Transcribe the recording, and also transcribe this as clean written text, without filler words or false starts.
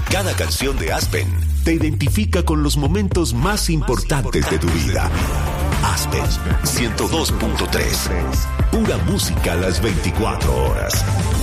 Cada canción de Aspen te identifica con los momentos más importantes de tu vida. Aspen 102.3. Pura música a las 24 horas.